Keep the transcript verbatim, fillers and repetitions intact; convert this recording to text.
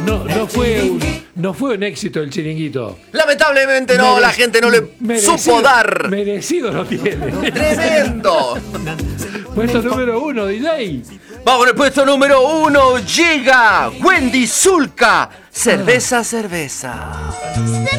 No, no fue un, no fue un éxito el Chiringuito. Lamentablemente no, Mere- la gente no le merecido- supo dar. Merecido lo tiene. ¡Tremendo! Puesto número uno, D J. Vamos con el puesto número uno. Llega Wendy Zulka. Cerveza, cerveza.